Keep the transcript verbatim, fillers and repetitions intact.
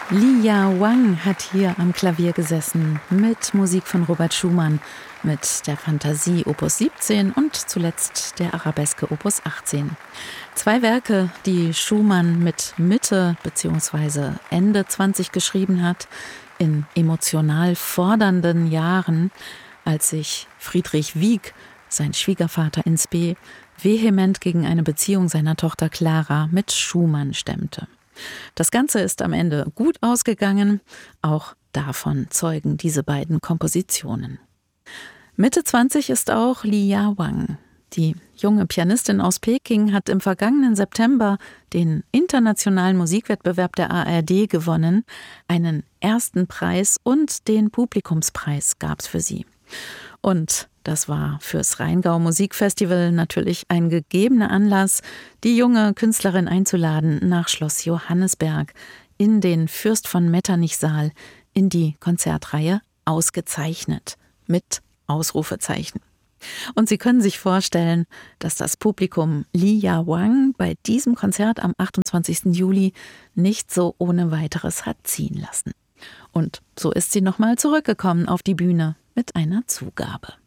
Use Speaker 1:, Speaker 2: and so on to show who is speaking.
Speaker 1: Li Ya Wang hat hier am Klavier gesessen mit Musik von Robert Schumann, mit der Fantasie Opus siebzehn und zuletzt der Arabeske Opus achtzehn. Zwei Werke, die Schumann mit Mitte bzw. Ende zwanzig geschrieben hat, in emotional fordernden Jahren, als sich Friedrich Wieck, sein Schwiegervater in Spee, vehement gegen eine Beziehung seiner Tochter Clara mit Schumann stemmte. Das Ganze ist am Ende gut ausgegangen, auch davon zeugen diese beiden Kompositionen. Mitte zwanzig ist auch Li Ya Wang. Die junge Pianistin aus Peking hat im vergangenen September den internationalen Musikwettbewerb der A R D gewonnen. Einen ersten Preis und den Publikumspreis gab es für sie. Und das war fürs Rheingau Musikfestival natürlich ein gegebener Anlass, die junge Künstlerin einzuladen nach Schloss Johannisberg in den Fürst von Metternich-Saal in die Konzertreihe Ausgezeichnet mit Ausrufezeichen. Und Sie können sich vorstellen, dass das Publikum Li Ya Wang bei diesem Konzert am achtundzwanzigsten Juli nicht so ohne weiteres hat ziehen lassen. Und so ist sie nochmal zurückgekommen auf die Bühne mit einer Zugabe.